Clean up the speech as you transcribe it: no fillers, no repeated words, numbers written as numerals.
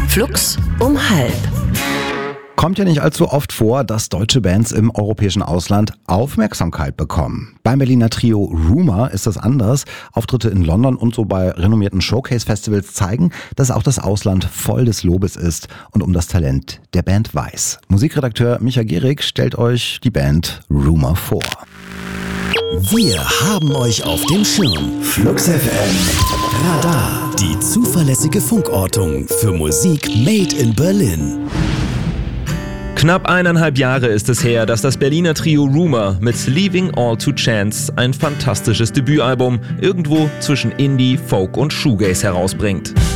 Flux um 12:30. Kommt ja nicht allzu oft vor, dass deutsche Bands im europäischen Ausland Aufmerksamkeit bekommen. Beim Berliner Trio Rumour ist das anders. Auftritte in London und so bei renommierten Showcase-Festivals zeigen, dass auch das Ausland voll des Lobes ist und um das Talent der Band weiß. Musikredakteur Micha Gehrig stellt euch die Band Rumour vor. Wir haben euch auf dem Schirm. Flux FM. Radar. Die zuverlässige Funkortung für Musik made in Berlin. Knapp 1,5 Jahre ist es her, dass das Berliner Trio Rumour mit Leaving All to Chance ein fantastisches Debütalbum irgendwo zwischen Indie, Folk und Shoegaze herausbringt.